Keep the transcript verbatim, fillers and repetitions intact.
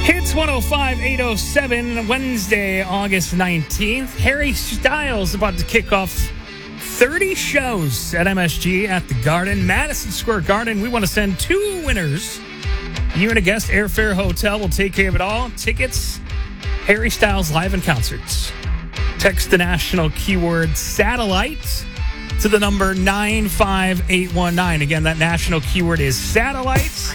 Hits one oh five, eight oh seven, Wednesday, August nineteenth. Harry Styles about to kick off thirty shows at M S G at the Garden, Madison Square Garden. We want to send two winners. You and a guest, Airfare Hotel will take care of it all. Tickets, Harry Styles live in concerts. Text the national keyword satellite to the number nine five eight one nine. Again, that national keyword is satellite.